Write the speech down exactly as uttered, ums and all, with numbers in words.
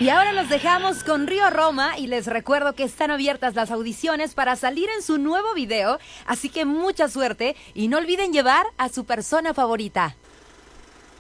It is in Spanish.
Y ahora los dejamos con Río Roma y les recuerdo que están abiertas las audiciones para salir en su nuevo video, así que mucha suerte y no olviden llevar a su persona favorita.